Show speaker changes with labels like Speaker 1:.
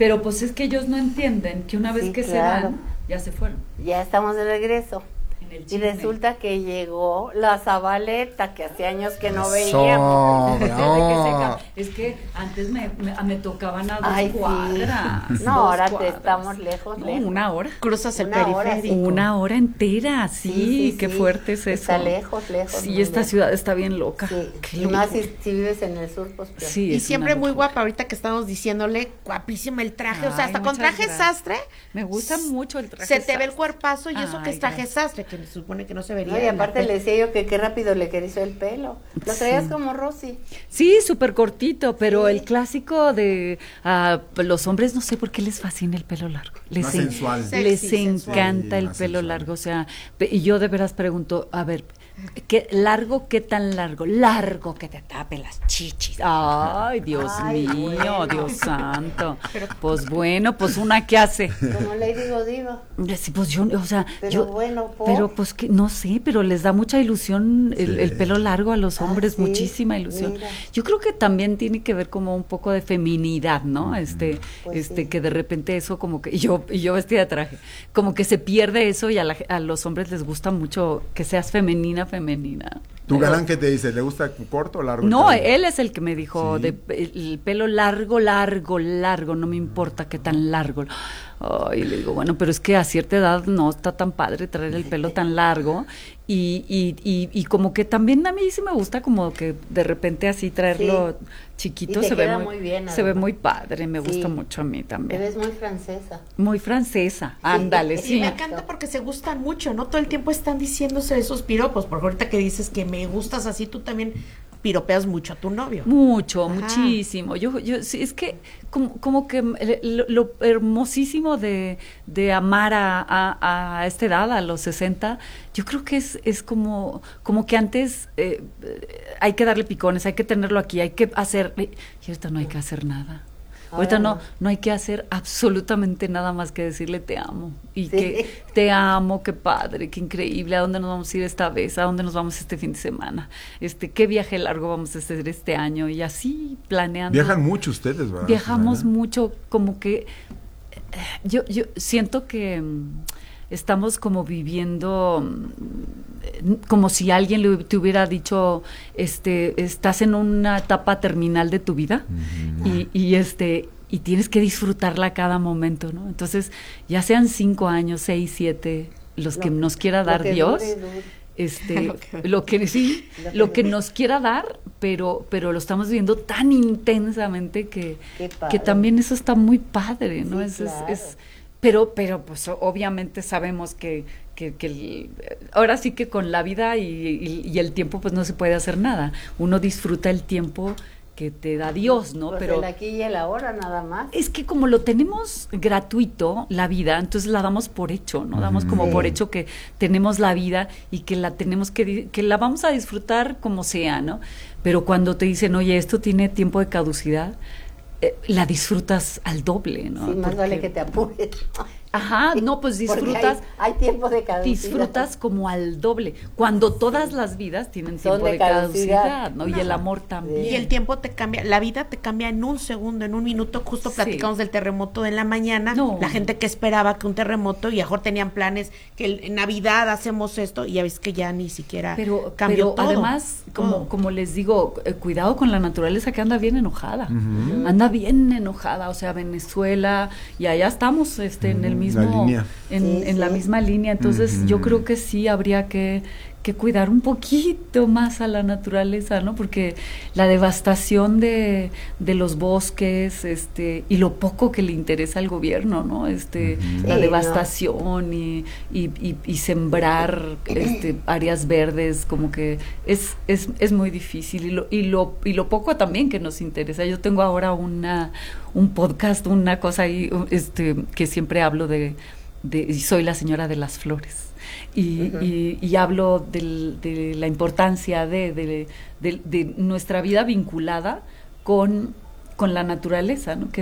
Speaker 1: Pero pues es que ellos no entienden que una vez
Speaker 2: Sí,
Speaker 1: que
Speaker 2: claro.
Speaker 1: se van, ya se fueron.
Speaker 2: Ya estamos de regreso.
Speaker 1: En el
Speaker 2: Y
Speaker 1: chisme.
Speaker 2: resulta que llegó la Zabaleta, que hace años que no
Speaker 3: Eso,
Speaker 2: veíamos.
Speaker 3: bravo.
Speaker 1: Es que antes me tocaban a 2
Speaker 2: Ay, sí.
Speaker 1: cuadras.
Speaker 2: No,
Speaker 1: 2
Speaker 2: ahora te
Speaker 1: cuadras.
Speaker 2: estamos lejos,
Speaker 1: No,
Speaker 2: lejos.
Speaker 1: 1 hora.
Speaker 4: Cruzas el
Speaker 2: Una hora,
Speaker 4: periférico.
Speaker 2: sí.
Speaker 1: 1 hora entera, sí, qué
Speaker 2: sí.
Speaker 1: fuerte es eso.
Speaker 2: Está lejos, lejos.
Speaker 1: Sí,
Speaker 2: muy
Speaker 1: esta
Speaker 2: lejos.
Speaker 1: ciudad está bien loca.
Speaker 2: Sí.
Speaker 1: Qué
Speaker 2: Y más
Speaker 1: locura.
Speaker 2: si vives en el sur, pues peor.
Speaker 1: Sí,
Speaker 4: Y
Speaker 1: es
Speaker 4: siempre
Speaker 1: una
Speaker 4: muy
Speaker 1: locura.
Speaker 4: guapa, ahorita que estamos diciéndole, guapísima el traje, o sea,
Speaker 1: Ay,
Speaker 4: hasta con
Speaker 1: muchas
Speaker 4: traje
Speaker 1: gracias.
Speaker 4: sastre.
Speaker 1: Me gusta mucho el traje
Speaker 4: Se te ve el
Speaker 1: sastre.
Speaker 4: cuerpazo y eso que
Speaker 1: Ay,
Speaker 4: es traje
Speaker 1: gracias.
Speaker 4: sastre, que se supone que no se vería.
Speaker 2: No, y
Speaker 4: en la
Speaker 2: aparte
Speaker 4: tele.
Speaker 2: le decía yo que qué rápido le creció el pelo. Lo traías como Rosy.
Speaker 1: Sí, súper cortito, pero
Speaker 2: Sí.
Speaker 1: el clásico de los hombres, no sé por qué les fascina el pelo largo. Les,
Speaker 3: Más sensual.
Speaker 1: les
Speaker 4: Sexy, sensual.
Speaker 1: encanta
Speaker 3: Sí,
Speaker 1: el
Speaker 3: más
Speaker 1: pelo
Speaker 3: sensual.
Speaker 1: largo, o sea, y yo de veras pregunto, a ver, ¿qué largo, qué tan largo? Largo que te tape las chichis. Ay, Dios
Speaker 2: Ay,
Speaker 1: mío,
Speaker 2: bueno.
Speaker 1: Dios santo. Pues bueno, pues una que hace.
Speaker 2: Como Lady Godiva.
Speaker 1: Sí, pues yo, o sea,
Speaker 2: Pero
Speaker 1: yo,
Speaker 2: bueno,
Speaker 1: pero pues que no sé, pero les da mucha ilusión el
Speaker 3: Sí.
Speaker 1: pelo largo a los
Speaker 2: Ah,
Speaker 1: hombres,
Speaker 2: sí,
Speaker 1: muchísima ilusión.
Speaker 2: mira.
Speaker 1: Yo creo que también tiene que ver como un poco de feminidad, ¿no?
Speaker 2: Pues sí.
Speaker 1: Que de repente eso como que, y yo vestida de traje, como que se pierde eso y a los hombres les gusta mucho que seas femenina.
Speaker 3: ¿Tu galán qué te dice? ¿Le gusta corto o largo? el
Speaker 1: No,
Speaker 3: cabello?
Speaker 1: él es el que me dijo
Speaker 3: Sí.
Speaker 1: de el pelo largo, no me importa qué tan largo. Ay, le digo, bueno, pero es que a cierta edad no está tan padre traer el pelo tan largo y como que también a mí sí me gusta como que de repente así traerlo chiquito,
Speaker 2: Y te
Speaker 1: se ve
Speaker 2: queda
Speaker 1: muy,
Speaker 2: muy bien,
Speaker 1: se ve
Speaker 2: además.
Speaker 1: muy padre, me gusta
Speaker 2: Sí.
Speaker 1: mucho a mí
Speaker 2: Te
Speaker 1: también.
Speaker 2: ves muy francesa.
Speaker 1: Muy francesa, ándale,
Speaker 4: Y
Speaker 1: sí.
Speaker 4: me encanta porque se gustan mucho, ¿no? Todo el tiempo están diciéndose esos piropos, porque ahorita que dices que me gustas así, tú también piropeas mucho a tu novio.
Speaker 1: Mucho,
Speaker 4: Ajá.
Speaker 1: muchísimo. Yo sí, es que como que lo hermosísimo de amar a esta edad, a los 60, yo creo que es como que antes hay que darle picones, hay que tenerlo aquí, hay que hacer, y ahorita no hay que hacer nada. Ahorita
Speaker 2: Ahora
Speaker 1: no hay que hacer absolutamente nada más que decirle te amo. Y
Speaker 2: Sí.
Speaker 1: que te amo, qué padre, qué increíble. ¿A dónde nos vamos a ir esta vez? ¿A dónde nos vamos este fin de semana? ¿Qué viaje largo vamos a hacer este año? Y así planeando.
Speaker 3: Viajan mucho ustedes, ¿verdad?
Speaker 1: Viajamos
Speaker 3: Susana?
Speaker 1: mucho, como que yo siento que estamos como viviendo como si alguien te hubiera dicho, estás en una etapa terminal de tu vida y tienes que disfrutarla a cada momento, ¿no? Entonces, ya sean 5 años, 6, 7, los que nos quiera dar Dios, lo que nos quiera dar, pero lo estamos viviendo tan intensamente
Speaker 2: Qué
Speaker 1: que
Speaker 2: padre.
Speaker 1: también eso está muy padre, ¿no?
Speaker 2: Sí, claro.
Speaker 1: Pero pues obviamente sabemos que ahora sí que con la vida y el tiempo pues no se puede hacer nada. Uno disfruta el tiempo que te da Dios, ¿no?
Speaker 2: Pues
Speaker 1: Pero
Speaker 2: el aquí y el ahora nada más.
Speaker 1: es que como lo tenemos gratuito, la vida, entonces la damos por hecho, ¿no? Damos como
Speaker 2: Sí.
Speaker 1: por hecho que tenemos la vida y que la tenemos que la vamos a disfrutar como sea, ¿no? Pero cuando te dicen, oye, esto tiene tiempo de caducidad, la disfrutas al doble, ¿no?
Speaker 2: Sí, más vale que te apures.
Speaker 1: Ajá, no, pues
Speaker 2: Porque
Speaker 1: disfrutas,
Speaker 2: hay tiempo de caducidad.
Speaker 1: disfrutas como al doble, cuando todas las vidas tienen
Speaker 2: Son
Speaker 1: tiempo
Speaker 2: de
Speaker 1: de caducidad,
Speaker 2: caducidad,
Speaker 1: ¿no? Y el amor también.
Speaker 4: Y el tiempo te cambia, la vida te cambia en un segundo, en un minuto. Justo
Speaker 1: Sí.
Speaker 4: platicamos del terremoto en la mañana.
Speaker 1: No.
Speaker 4: La gente que esperaba que un terremoto y mejor tenían planes que en Navidad hacemos esto y ya ves que ya ni siquiera cambió todo.
Speaker 1: Además,
Speaker 4: Todo.
Speaker 1: como les digo, cuidado con la naturaleza que anda bien enojada. Anda bien enojada, o sea, Venezuela, y allá estamos en el mismo,
Speaker 3: línea.
Speaker 2: Sí,
Speaker 1: en la
Speaker 2: sí.
Speaker 1: misma línea. Entonces,
Speaker 3: Ujú.
Speaker 1: yo creo que sí habría que cuidar un poquito más a la naturaleza, ¿no? Porque la devastación de los bosques, y lo poco que le interesa al gobierno, ¿no? La
Speaker 2: Sí,
Speaker 1: devastación y sembrar áreas verdes, como que es muy difícil y lo poco también que nos interesa. Yo tengo ahora un podcast, una cosa ahí, que siempre hablo de soy la señora de las flores. Y hablo de la importancia de nuestra vida vinculada con la naturaleza, ¿no? Que